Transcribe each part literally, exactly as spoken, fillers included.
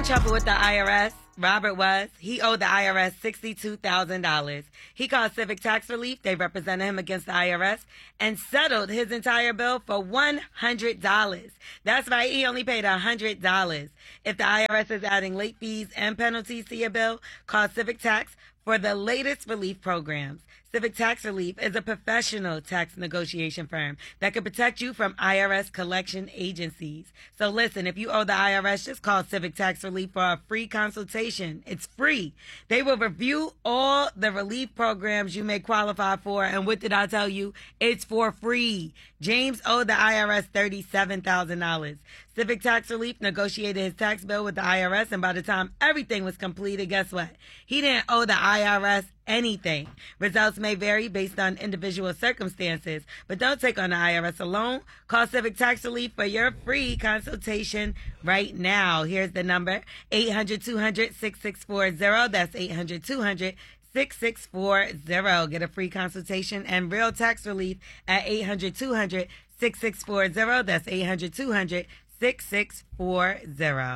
in trouble with the I R S? Robert was. He owed the I R S sixty-two thousand dollars. He called Civic Tax Relief. They represented him against the I R S and settled his entire bill for one hundred dollars. That's right. He only paid one hundred dollars. If the I R S is adding late fees and penalties to your bill, call Civic Tax for the latest relief programs. Civic Tax Relief is a professional tax negotiation firm that can protect you from I R S collection agencies. So listen, if you owe the I R S, just call Civic Tax Relief for a free consultation. It's free. They will review all the relief programs you may qualify for. And what did I tell you? It's for free. James owed the I R S thirty-seven thousand dollars. Civic Tax Relief negotiated his tax bill with the I R S, and by the time everything was completed, guess what? He didn't owe the I R S anything. Results may vary based on individual circumstances, but don't take on the I R S alone. Call Civic Tax Relief for your free consultation right now. Here's the number, eight hundred, two hundred, six six four zero. That's eight hundred, two hundred, six six four zero. Get a free consultation and real tax relief at eight hundred, two hundred, six six four zero. That's eight hundred, two hundred, six six four zero.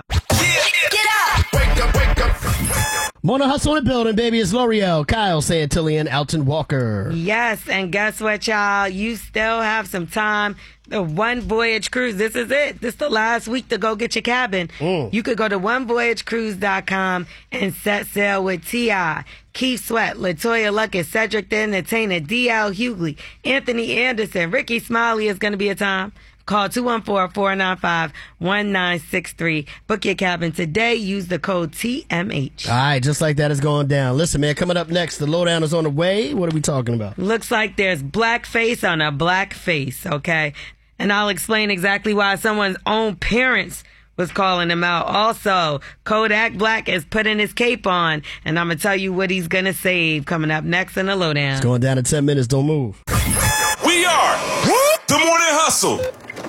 Get up! Wake up, wake up. Morning Hustle in the building, baby. It's L'Oreal, Kyle Santillan, Alton Walker. Yes, and guess what, y'all? You still have some time. The One Voyage Cruise, this is it. This is the last week to go get your cabin. Mm. You could go to one voyage cruise dot com and set sail with T I, Keith Sweat, LaToya Luckett, Cedric the Entertainer, D L Hughley, Anthony Anderson, Ricky Smiley is going to be a time. Call two one four, four nine five, one nine six three. Book your cabin today. Use the code T M H. All right, just like that is going down. Listen, man, coming up next, the lowdown is on the way. What are we talking about? Looks like there's blackface on a black face, okay? And I'll explain exactly why someone's own parents was calling him out. Also, Kodak Black is putting his cape on, and I'm going to tell you what he's going to save coming up next in the lowdown. It's going down in ten minutes. Don't move. We are the Morning Hustle.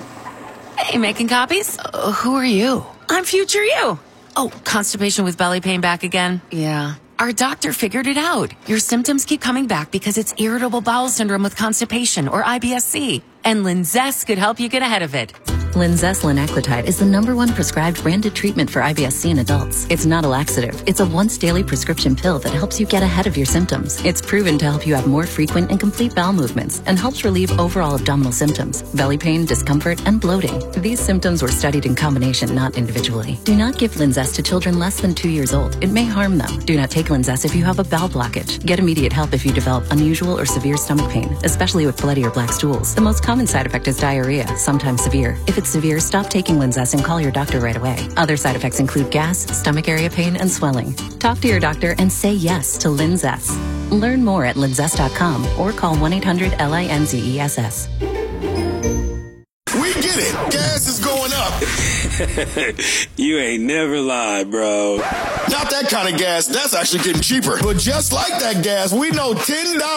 Hey, making copies? Uh, who are you? I'm future you. Oh, constipation with belly pain back again? Yeah. Our doctor figured it out. Your symptoms keep coming back because it's irritable bowel syndrome with constipation, or I B S C. And Linzess could help you get ahead of it. Linzess linaclotide is the number one prescribed branded treatment for I B S C in adults. It's not a laxative. It's a once-daily prescription pill that helps you get ahead of your symptoms. It's proven to help you have more frequent and complete bowel movements and helps relieve overall abdominal symptoms, belly pain, discomfort, and bloating. These symptoms were studied in combination, not individually. Do not give Linzess to children less than two years old. It may harm them. Do not take Linzess if you have a bowel blockage. Get immediate help if you develop unusual or severe stomach pain, especially with bloody or black stools. The most common side effect is diarrhea, sometimes severe. If it's severe, stop taking Linzess and call your doctor right away. Other side effects include gas, stomach area pain, and swelling. Talk to your doctor and say yes to Linzess. Learn more at linzess dot com or call one eight hundred L I N Z E S S. We get it. Gas is going up. You ain't never lied, bro. Not that kind of gas. That's actually getting cheaper. But just like that gas, we know ten dollars